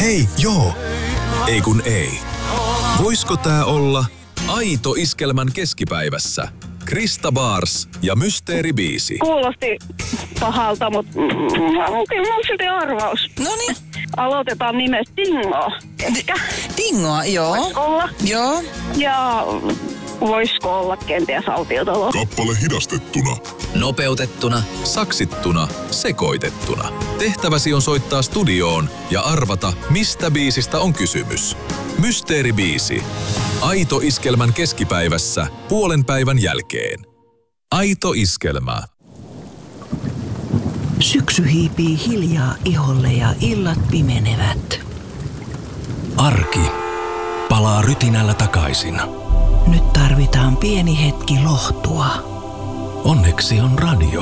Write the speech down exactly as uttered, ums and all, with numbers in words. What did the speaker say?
Hei, joo. Ei kun ei. Voisko tää olla Aito Iskelmän keskipäivässä? Krista Bars ja Mysteeribiisi. Kuulosti pahalta, mutta kyllä mun silti arvaus. Noniin. Aloitetaan nimestä Dingo. Ehkä. Dingoa, joo. Voisi olla. Joo. Ja voisiko olla kenties autiotalo? Kappale hidastettuna. Nopeutettuna, saksittuna, sekoitettuna. Tehtäväsi on soittaa studioon ja arvata, mistä biisistä on kysymys. Mysteeribiisi. Aito Iskelmän keskipäivässä puolen päivän jälkeen. Aito Iskelmä. Syksy hiipii hiljaa iholle ja illat pimenevät. Arki palaa rytinällä takaisin. Nyt tarvitaan pieni hetki lohtua. Onneksi on radio.